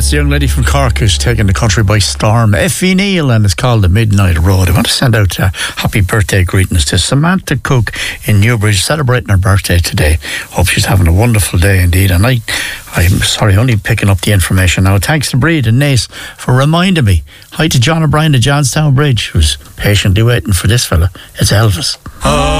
That's the young lady from Cork who's taking the country by storm. Effie Neal, and it's called The Midnight Road. I want to send out happy birthday greetings to Samantha Cook in Newbridge, celebrating her birthday today. Hope she's having a wonderful day indeed. And I'm sorry, only picking up the information now. Thanks to Breed and Nace for reminding me. Hi to John O'Brien at Johnstown Bridge, who's patiently waiting for this fella. It's Elvis.